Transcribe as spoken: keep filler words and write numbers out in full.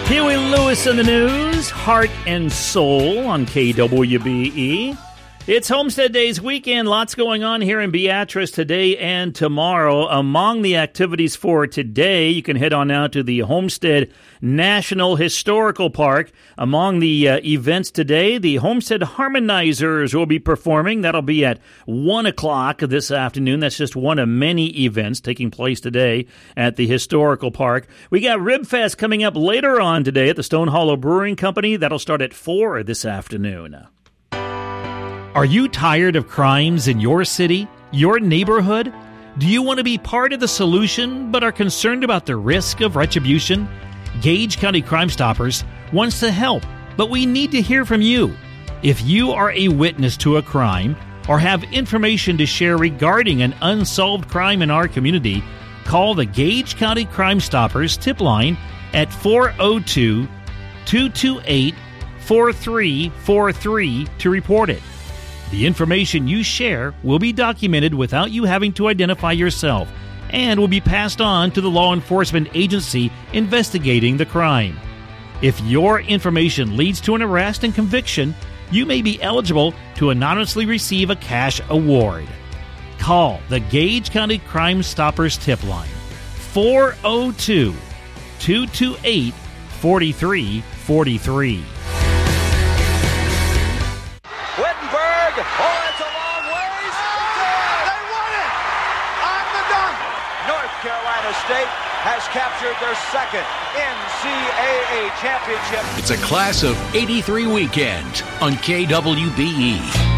Huey Lewis in the news, Heart and Soul on K W B E. It's Homestead Days weekend. Lots going on here in Beatrice today and tomorrow. Among the activities for today, you can head on out to the Homestead National Historical Park. Among the uh, events today, the Homestead Harmonizers will be performing. That'll be at one o'clock this afternoon. That's just one of many events taking place today at the Historical Park. We got Rib Fest coming up later on today at the Stone Hollow Brewing Company. That'll start at four this afternoon. Are you tired of crimes in your city, your neighborhood? Do you want to be part of the solution but are concerned about the risk of retribution? Gage County Crime Stoppers wants to help, but we need to hear from you. If you are a witness to a crime or have information to share regarding an unsolved crime in our community, call the Gage County Crime Stoppers tip line at four oh two, two two eight, four three four three to report it. The information you share will be documented without you having to identify yourself and will be passed on to the law enforcement agency investigating the crime. If your information leads to an arrest and conviction, you may be eligible to anonymously receive a cash award. Call the Gage County Crime Stoppers tip line four oh two, two two eight, four three four three. Oh, it's a long ways. They won it on the dunk. North Carolina State has captured their second N C double A championship. It's a class of eighty-three weekend on K W B E.